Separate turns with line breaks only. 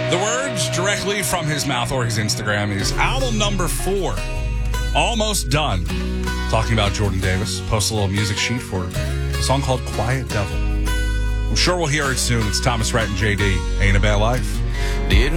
The words directly from his mouth or his Instagram is album number 4. Almost done. Talking about Jordan Davis. Post a little music sheet for a song called Quiet Devil. I'm sure we'll hear it soon. It's Thomas Rhett and JD. Ain't a Bad Life.
Didn't